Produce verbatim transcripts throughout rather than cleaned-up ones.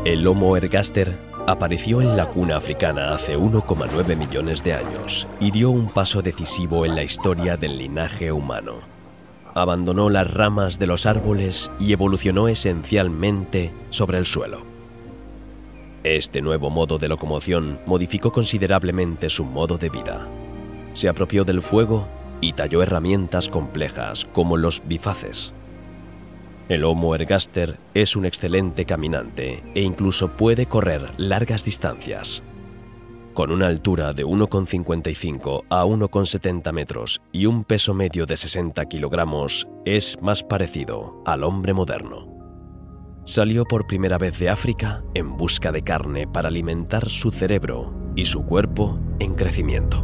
El Homo ergaster apareció en la cuna africana hace uno coma nueve millones de años y dio un paso decisivo en la historia del linaje humano. Abandonó las ramas de los árboles y evolucionó esencialmente sobre el suelo. Este nuevo modo de locomoción modificó considerablemente su modo de vida. Se apropió del fuego y talló herramientas complejas como los bifaces. El Homo ergaster es un excelente caminante e incluso puede correr largas distancias. Con una altura de uno coma cincuenta y cinco a uno coma setenta metros y un peso medio de sesenta kilogramos, es más parecido al hombre moderno. Salió por primera vez de África en busca de carne para alimentar su cerebro y su cuerpo en crecimiento.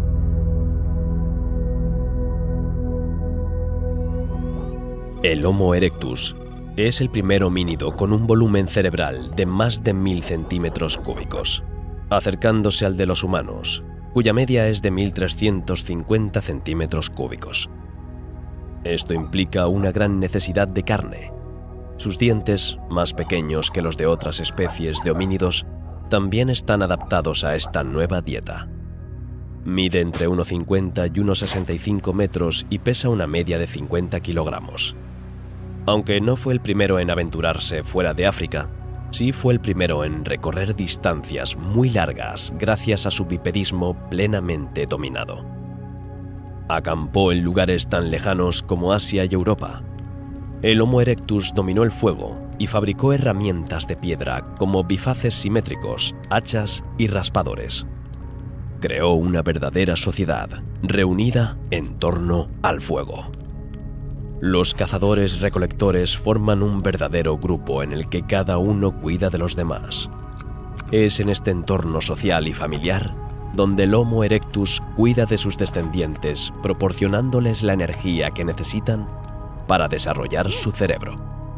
El Homo erectus es el primer homínido con un volumen cerebral de más de mil centímetros cúbicos, acercándose al de los humanos, cuya media es de mil trescientos cincuenta centímetros cúbicos. Esto implica una gran necesidad de carne. Sus dientes, más pequeños que los de otras especies de homínidos, también están adaptados a esta nueva dieta. Mide entre uno coma cincuenta y uno coma sesenta y cinco metros y pesa una media de cincuenta kilogramos. Aunque no fue el primero en aventurarse fuera de África, sí fue el primero en recorrer distancias muy largas gracias a su bipedismo plenamente dominado. Acampó en lugares tan lejanos como Asia y Europa. El Homo erectus dominó el fuego y fabricó herramientas de piedra como bifaces simétricos, hachas y raspadores. Creó una verdadera sociedad reunida en torno al fuego. Los cazadores-recolectores forman un verdadero grupo en el que cada uno cuida de los demás. Es en este entorno social y familiar donde el Homo erectus cuida de sus descendientes, proporcionándoles la energía que necesitan para desarrollar su cerebro.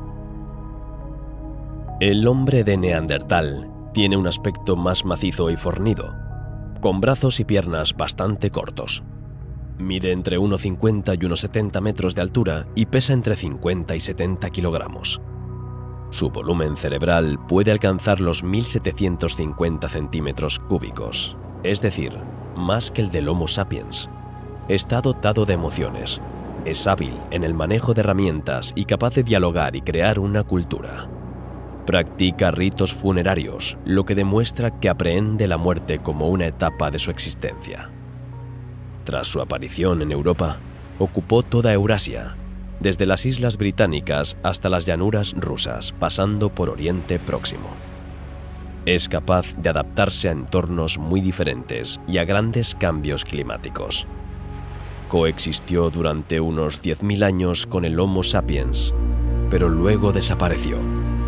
El hombre de Neandertal tiene un aspecto más macizo y fornido, con brazos y piernas bastante cortos. Mide entre uno coma cincuenta y uno coma setenta metros de altura y pesa entre cincuenta y setenta kilogramos. Su volumen cerebral puede alcanzar los mil setecientos cincuenta centímetros cúbicos, es decir, más que el del Homo sapiens. Está dotado de emociones, es hábil en el manejo de herramientas y capaz de dialogar y crear una cultura. Practica ritos funerarios, lo que demuestra que aprehende la muerte como una etapa de su existencia. Tras su aparición en Europa, ocupó toda Eurasia, desde las Islas Británicas hasta las llanuras rusas, pasando por Oriente Próximo. Es capaz de adaptarse a entornos muy diferentes y a grandes cambios climáticos. Coexistió durante unos diez mil años con el Homo sapiens, pero luego desapareció.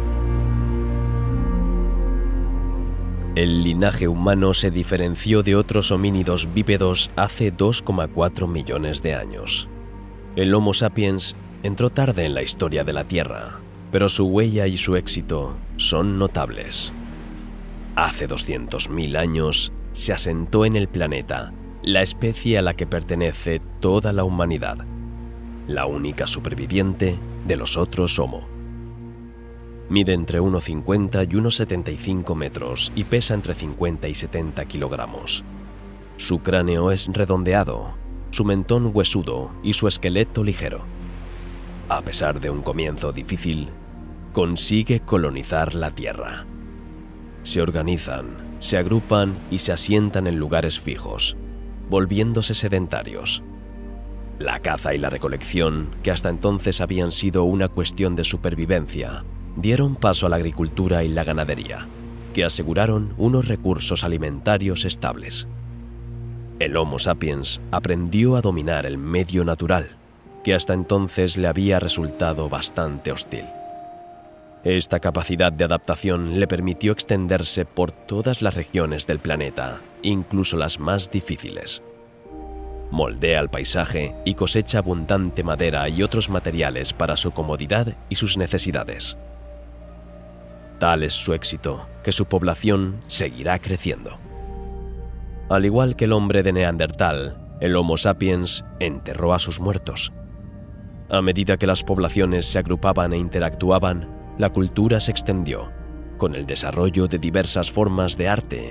El linaje humano se diferenció de otros homínidos bípedos hace dos coma cuatro millones de años. El Homo sapiens entró tarde en la historia de la Tierra, pero su huella y su éxito son notables. Hace doscientos mil años se asentó en el planeta la especie a la que pertenece toda la humanidad, la única superviviente de los otros Homo. Mide entre uno coma cincuenta y uno coma setenta y cinco metros y pesa entre cincuenta y setenta kilogramos. Su cráneo es redondeado, su mentón huesudo y su esqueleto ligero. A pesar de un comienzo difícil, consigue colonizar la Tierra. Se organizan, se agrupan y se asientan en lugares fijos, volviéndose sedentarios. La caza y la recolección, que hasta entonces habían sido una cuestión de supervivencia, dieron paso a la agricultura y la ganadería, que aseguraron unos recursos alimentarios estables. El Homo sapiens aprendió a dominar el medio natural, que hasta entonces le había resultado bastante hostil. Esta capacidad de adaptación le permitió extenderse por todas las regiones del planeta, incluso las más difíciles. Moldea el paisaje y cosecha abundante madera y otros materiales para su comodidad y sus necesidades. Tal es su éxito que su población seguirá creciendo. Al igual que el hombre de Neandertal, el Homo sapiens enterró a sus muertos. A medida que las poblaciones se agrupaban e interactuaban, la cultura se extendió. Con el desarrollo de diversas formas de arte,